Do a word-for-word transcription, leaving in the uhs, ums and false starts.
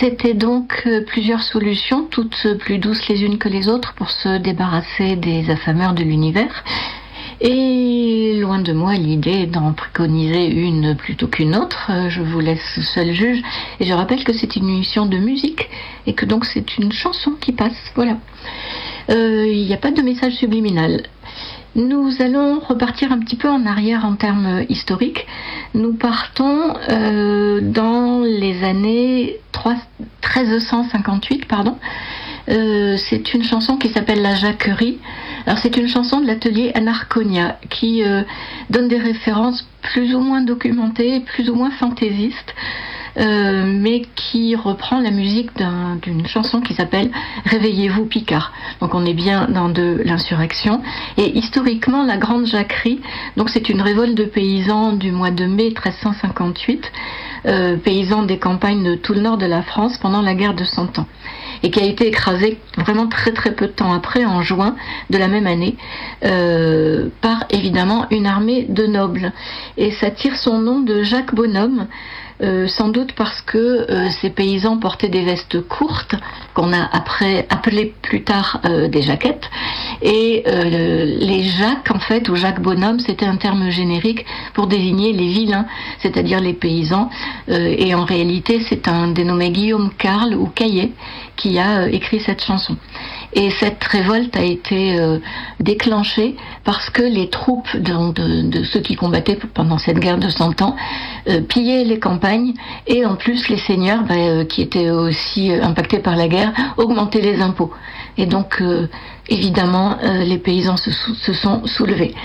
C'était donc euh, plusieurs solutions, toutes plus douces les unes que les autres, pour se débarrasser des affameurs de l'univers. Et loin de moi l'idée d'en préconiser une plutôt qu'une autre, je vous laisse seul juge. Et je rappelle que c'est une émission de musique et que donc c'est une chanson qui passe, voilà. Euh, Il n'y a pas de message subliminal. Nous allons repartir un petit peu en arrière en termes historiques. Nous partons euh, dans les années treize cent cinquante-huit, pardon. Euh, c'est une chanson qui s'appelle La Jacquerie. Alors c'est une chanson de l'atelier Anarconia qui euh, donne des références plus ou moins documentées, plus ou moins fantaisistes, euh, mais qui reprend la musique d'un, d'une chanson qui s'appelle Réveillez-vous Picard. Donc on est bien dans de l'insurrection. Et historiquement, la Grande Jacquerie, donc c'est une révolte de paysans du mois de mai treize cent cinquante-huit, euh, paysans des campagnes de tout le nord de la France pendant la guerre de Cent Ans, et qui a été écrasée vraiment très très peu de temps après, en juin de la même année, euh, par évidemment une armée de nobles. Et ça tire son nom de Jacques Bonhomme, euh, sans doute parce que euh, ces paysans portaient des vestes courtes, qu'on a après appelées plus tard euh, des jaquettes, et euh, les Jacques en fait, ou Jacques Bonhomme, c'était un terme générique pour désigner les vilains, c'est-à-dire les paysans, euh, et en réalité c'est un dénommé Guillaume Carle ou Caillet qui a euh, écrit cette chanson. Et cette révolte a été euh, déclenchée parce que les troupes de, de, de ceux qui combattaient pendant cette guerre de Cent Ans euh, pillaient les campagnes, et en plus les seigneurs, bah, euh, qui étaient aussi euh, impactés par la guerre, augmentaient les impôts. Et donc euh, évidemment euh, les paysans se, se sont soulevés.